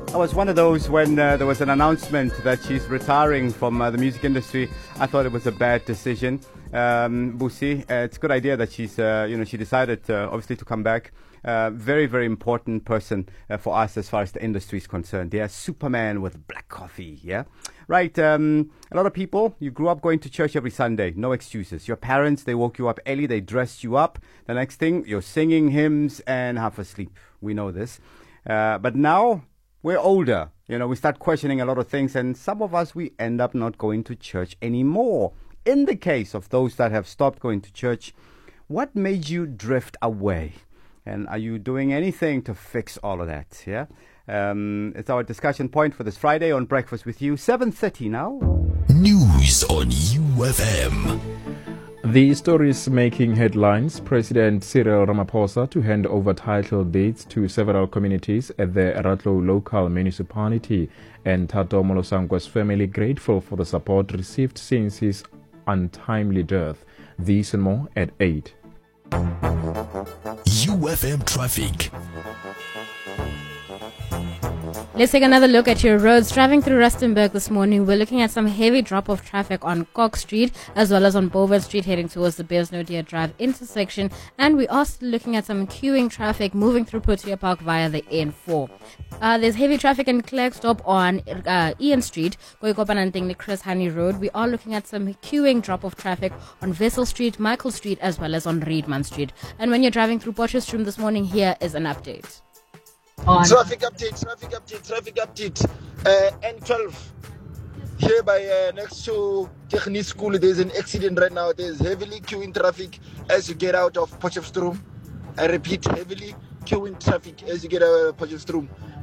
I was one of those when there was an announcement that she's retiring from the music industry. I thought it was a bad decision. Busi, it's a good idea that she's, she decided obviously to come back. Very, very important person for us as far as the industry is concerned. Yeah, Superman with black coffee. Yeah, right. A lot of people, you grew up going to church every Sunday. No excuses. Your parents, they woke you up early. They dressed you up. The next thing, you're singing hymns and half asleep. We know this. But now we're older. We start questioning a lot of things. And some of us, we end up not going to church anymore. In the case of those that have stopped going to church, what made you drift away? And are you doing anything to fix all of that? Yeah, it's our discussion point for this Friday on Breakfast with You, 7:30 now. News on UFM. The stories making headlines: President Cyril Ramaphosa to hand over title deeds to several communities at the Ratlo local municipality, and Tato Molosangwa's family grateful for the support received since his untimely death. These and more at 8. UFM traffic. Let's take another look at your roads. Driving through Rustenburg this morning, we're looking at some heavy drop-off traffic on Cox Street as well as on Bowen Street heading towards the Bearsnodia Drive intersection. And we're also looking at some queuing traffic moving through Protea Park via the N4. There's heavy traffic in Klerksdorp on Ian Street, Goikopananting, Chris Honey Road. We are looking at some queuing drop-off traffic on Vessel Street, Michael Street, as well as on Reedman Street. And when you're driving through Potchefstroom this morning, here is an update. Traffic update. N12 here by next to Technique School. There's an accident right now. There's heavily queuing traffic as you get out of Potchefstroom. I repeat, heavily queuing traffic as you get out of Potchefstroom.